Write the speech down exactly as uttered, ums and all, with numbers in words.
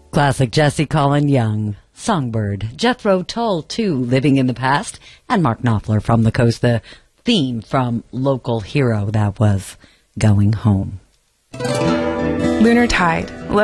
Classic Jesse Colin Young, Songbird, Jethro Tull too, Living in the Past, and Mark Knopfler from the Coast, the theme from Local Hero, that was Going Home. Lunar Tide.